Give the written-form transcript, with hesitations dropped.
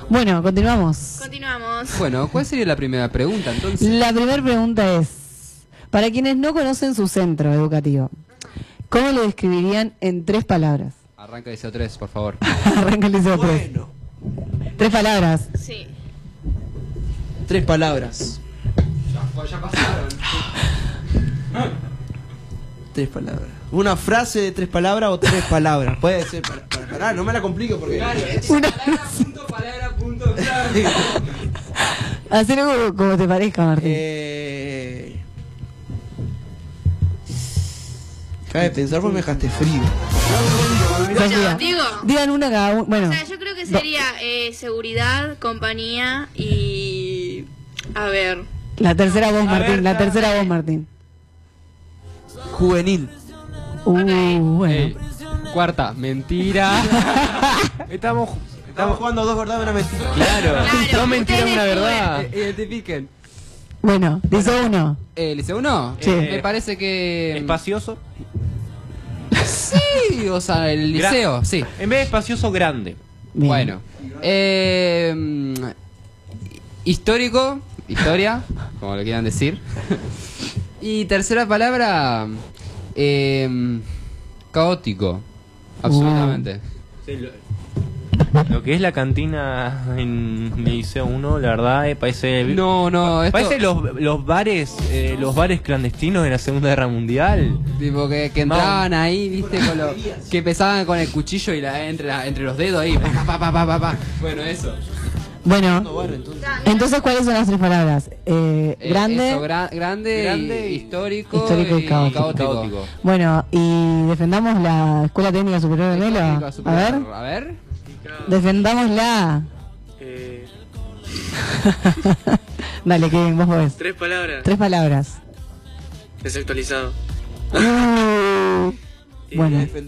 Bueno, continuamos. Continuamos. Bueno, ¿cuál sería la primera pregunta entonces? La primera pregunta es, para quienes no conocen su centro educativo, ¿cómo lo describirían en 3 palabras? Arranca Liceo 3, por favor. Arranca el liceo 3. Bueno, 3 palabras. Sí. 3 palabras. Ya pasaron. 3 palabras. ¿Una frase de 3 palabras o 3 palabras? Puede ser. Pará, no me la complico porque. Una... palabra, punto, clave. Hacelo como te parezca, Martín. Cabe pensar porque me dejaste frío. Sofía, ¿Digo? digan una cada uno. Bueno, O sea, yo creo que sería seguridad, compañía y... A ver... la tercera voz, A Martín. ver, La tercera voz, Martín. Juvenil. Bueno. Ey, cuarta, mentira. Estamos Estamos jugando 2 verdades y una mentira. claro, Claro, no mentiras, ustedes una descubren. verdad. Identifiquen. Bueno, dice uno. ¿Liceo 1? Sí. Me parece que... Espacioso. Sí, o sea, el liceo, sí. En vez de espacioso, grande. Bien. Bueno. Histórico, historia, como lo quieran decir. Y tercera palabra, caótico. Absolutamente. Lo que es la cantina en el Liceo 1, la verdad, parece... No, esto... Parece los bares clandestinos de la Segunda Guerra Mundial. Tipo que entraban ahí, viste, con lo, que empezaban con el cuchillo y entre los dedos ahí. Pa. Bueno, eso. Bueno, Bueno, entonces. entonces, ¿cuáles son las 3 palabras? Grande, Eso, grande, histórico y caótico. Bueno, y defendamos la Escuela Técnica Superior de Melo. A ver, defendámosla. Dale, Kevin, vos podés. 3 palabras. 3 palabras. Desactualizado. Bueno.